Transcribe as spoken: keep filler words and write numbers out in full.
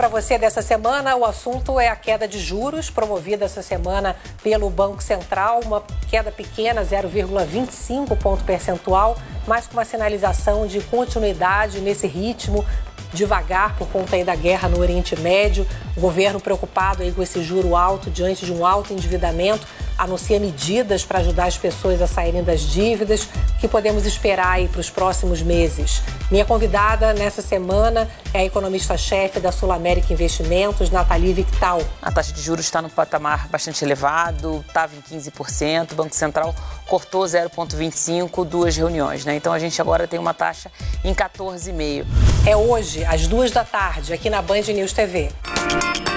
para você dessa semana, o assunto é a queda de juros promovida essa semana pelo Banco Central, uma queda pequena, zero vírgula vinte e cinco ponto percentual, mas com uma sinalização de continuidade nesse ritmo, devagar por conta aí da guerra no Oriente Médio. O governo preocupado aí com esse juro alto diante de um alto endividamento anuncia medidas para ajudar as pessoas a saírem das dívidas. O que podemos esperar aí para os próximos meses? Minha convidada nessa semana é a economista-chefe da Sul América Investimentos, Nathalie Victal. A taxa de juros está num patamar bastante elevado, estava em quinze por cento, o Banco Central cortou zero vírgula vinte e cinco, duas reuniões, né? Então a gente agora tem uma taxa em quatorze vírgula cinco. É hoje, às duas da tarde, aqui na Band News T V.